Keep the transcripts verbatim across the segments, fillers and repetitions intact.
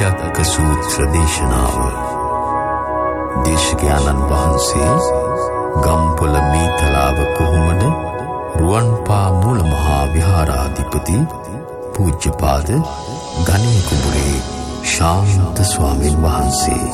දජක්ක සූත්‍ර දේශනාව දේශකයන්න් වහන්සේ ගම්පොළ මීතලාව කොහොමද රුවන්පා මූල මහා විහාරාධිපති පූජ්‍යපාද ගණේ කුඹුරේ ශාන්ත ස්වාමීන් වහන්සේ.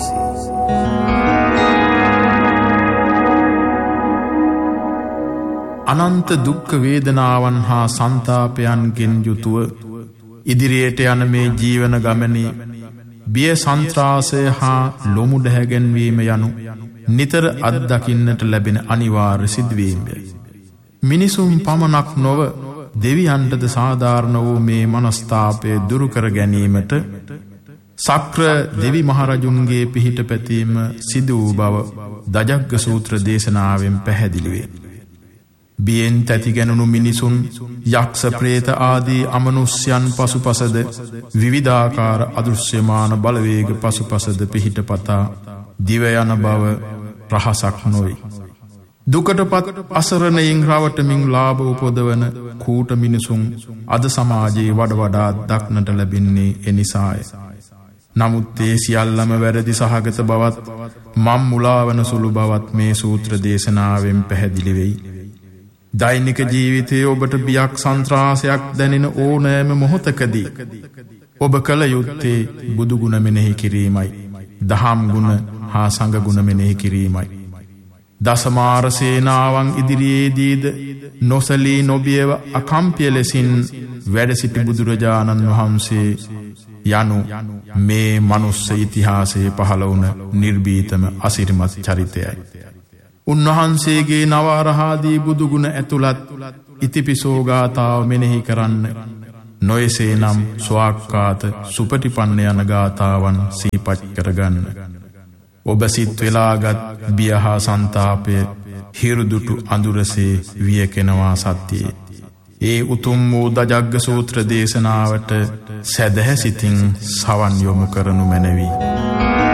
අනන්ත දුක්ඛ වේදනාවන් හා සංතාපයන්ගෙන් යුතුව ඉදිරියට යන මේ ජීවන ගමනේ බිය සන්ත්‍රාසය හා ලොමු දැහැගැන්වීම යනු නිතර අත්දකින්නට ලැබෙන අනිවාර්ය සිදුවීමයි. මිනිසුන් පමණක් නොව දෙවියන්ටද සාධාරණ වූ මේ මනස්ථාපය දුරු කර ගැනීමට සක්‍ර දෙවි මහරජුන්ගේ පිහිට පැතීම සිදු වූ බව දජග්ග සූත්‍ර දේශනාවෙන් පැහැදිලි වේ. බියෙන් තැතිගැනුණු මිනිසුන් යක්ෂ ප්‍රේත ආදී අමනුෂ්‍යයන් පසුපසද විවිධාකාර අදෘශ්‍යමාන බලවේග පසුපසද පිහිට පතා දිව යන බව රහසක් නොවේ. දුකටපත් අසරණයින් රවටමින් ලාභ උපදවන කූට මිනිසුන් අද සමාජයේ වඩ වඩාත් දක්නට ලැබෙන්නේ එනිසාය. නමුත් ඒ සියල්ලම වැරදි සහගත බවත් මම් මුලාවන සුළු බවත් මේ සූත්‍ර දේශනාවෙන් පැහැදිලි වෙයි. දෛනික ජීවිතයේ ඔබට බියක් සන්ත්‍රාසයක් දැනෙන ඕනෑම මොහොතකදී ඔබ කළ යුත්තේ බුදු ගුණ මෙනෙහි කිරීමයි. දහම් ගුණ හා සංඝ ගුණ මෙනෙහි කිරීමයි. දසමාර සේනාවන් ඉදිරියේදීද නොසලී නොබියව අකම්පිය ලෙසින් වැඩ සිටි බුදුරජාණන් වහන්සේ යනු මේ මනුස්ස ඉතිහාසයේ පහළ වුණ නිර්භීතම අසිරිමත් චරිතයයි. උන්වහන්සේගේ නවරහාදී බුදුගුණ ඇතුළත් ඉතිපිසෝ ගාථාව මෙනෙහි කරන්න නොයසේ නම් ස්වාක්කාත සුපටිපන්න යන ගාථාවන් සිහිපත් කරගන්න. ඔබ සිත් වෙලාගත් බිය හා සන්තාපය හිරුදුටු අඳුරසේ වියකෙනවා සත්‍යයේ. ඒ උතුම් වූ දජග්ග සූත්‍ර දේශනාවට සැදැහැ සිතින් සවන් යොමු කරනු මැනවී.